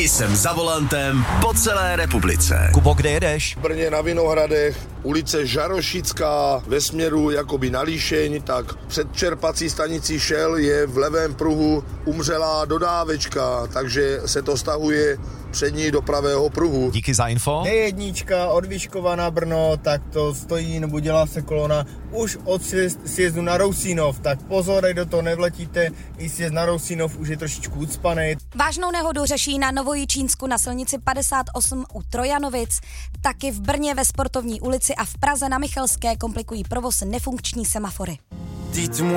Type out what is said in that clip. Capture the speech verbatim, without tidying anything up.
Jsem za volantem po celé republice. Kubo, kde jedeš? V Brně na Vinohradech, ulice Žarošická ve směru jakoby na Líšeň, tak před čerpací stanicí Shell je v levém pruhu umřelá dodávečka, takže se to stahuje přední do pravého pruhu. Díky za info. D jedna od Vyškova na Brno, tak to stojí nebo dělá se kolona už od sjezdu na Rousínov, tak pozor, do toho nevletíte, i sjezd na Rousínov už je trošičku ucpaný. Vážnou nehodu řeší na Novojičínsku na silnici padesát osm u Trojanovic, taky v Brně ve Sportovní ulici a v Praze na Michalské komplikují provoz nefunkční semafory.